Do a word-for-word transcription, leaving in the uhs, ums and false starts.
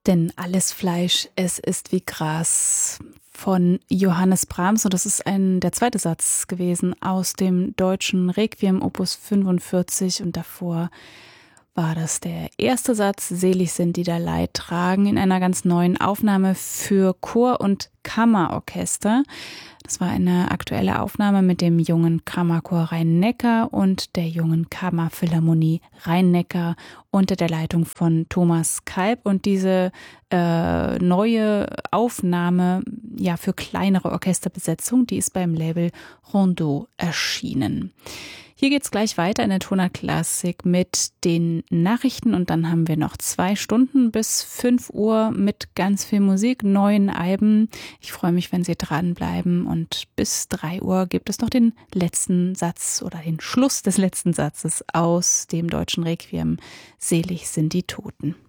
Denn alles Fleisch, es ist wie Gras von Johannes Brahms. Und das ist ein, der zweite Satz gewesen aus dem deutschen Requiem Opus fünfundvierzig. Und davor war das der erste Satz, selig sind, die da Leid tragen, in einer ganz neuen Aufnahme für Chor und Kammerorchester. Das war eine aktuelle Aufnahme mit dem jungen Kammerchor Rhein-Neckar und der jungen Kammerphilharmonie Rhein-Neckar unter der Leitung von Thomas Kalb. Und diese äh, neue Aufnahme ja für kleinere Orchesterbesetzung, die ist beim Label Rondeau erschienen. Hier geht's gleich weiter in der Tonart-Klassik mit den Nachrichten und dann haben wir noch zwei Stunden bis fünf Uhr mit ganz viel Musik, neuen Alben. Ich freue mich, wenn Sie dranbleiben und bis drei Uhr gibt es noch den letzten Satz oder den Schluss des letzten Satzes aus dem deutschen Requiem. Selig sind die Toten.